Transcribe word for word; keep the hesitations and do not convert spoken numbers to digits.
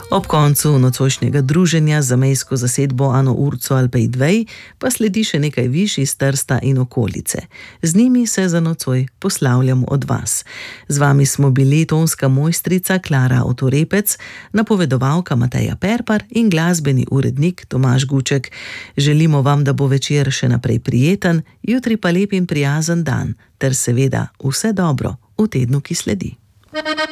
Ob koncu nocojšnjega druženja z zamejsko zasedbo Ano Urco Alpeidvej pa sledi še nekaj višji iz Trsta in okolice. Z njimi se za nocoj poslavljam od vas. Z vami smo bili tonska mojstrica Klara Otorepec, napovedovalka Mateja Perpar in glasbeni urednik Tomaž Guček. Želimo vam, da bo večer še naprej prijeten, jutri pa lep in prijazen dan, ter seveda vse dobro v tednu, ki sledi.